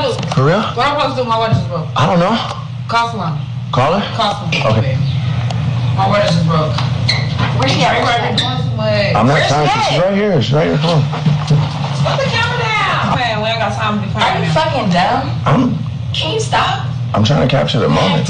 too. For real? What I'm supposed to do? My watch is broke. I don't know. Call someone. Call her? Call someone. Okay. My watch is broke. Where's she at? I'm not trying to. She's right here. She's right here. Come on. Put the camera down. Man, we ain't got time to be playing. Are you fucking dumb? Can you stop? I'm trying to capture the moment.